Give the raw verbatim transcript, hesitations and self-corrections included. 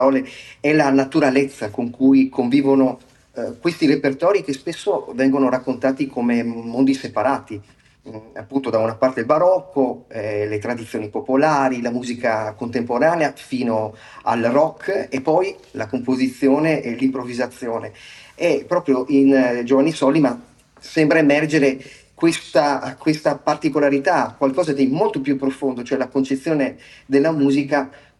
parole, è la naturalezza con cui convivono eh, questi repertori che spesso vengono raccontati come mondi separati. Mm, appunto da una parte il barocco, eh, le tradizioni popolari, la musica contemporanea fino al rock e poi la composizione e l'improvvisazione. E proprio in eh, Giovanni Sollima sembra emergere questa, questa particolarità, qualcosa di molto più profondo, cioè la concezione della musica